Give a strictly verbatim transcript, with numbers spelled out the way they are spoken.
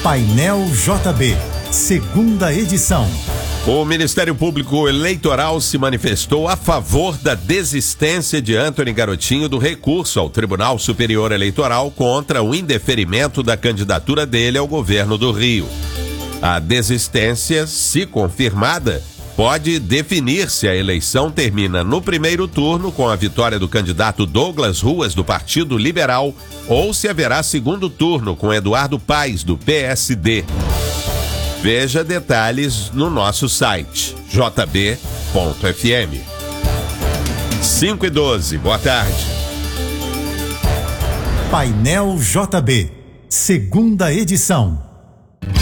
Painel J B, segunda edição. O Ministério Público Eleitoral se manifestou a favor da desistência de Antony Garotinho do recurso ao Tribunal Superior Eleitoral contra o indeferimento da candidatura dele ao governo do Rio. A desistência, se confirmada, pode definir se a eleição termina no primeiro turno com a vitória do candidato Douglas Ruas do Partido Liberal ou se haverá segundo turno com Eduardo Paes do P S D. Veja detalhes no nosso site j b ponto f m. cinco e doze, boa tarde. Painel J B, segunda edição.